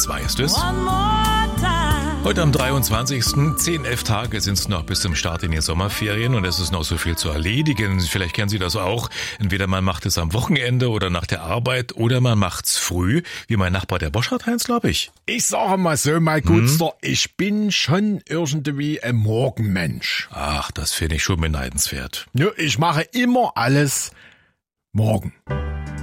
weißt es? Heute am 23. 10, 11 Tage sind es noch bis zum Start in die Sommerferien und es ist noch so viel zu erledigen. Vielleicht kennen Sie das auch. Entweder man macht es am Wochenende oder nach der Arbeit oder man macht's früh, wie mein Nachbar der Boschert-Heinz, glaube ich. Ich sage mal so, mein Gutster, ich bin schon irgendwie ein Morgenmensch. Ach, das finde ich schon beneidenswert. Ja, ich mache immer alles morgen.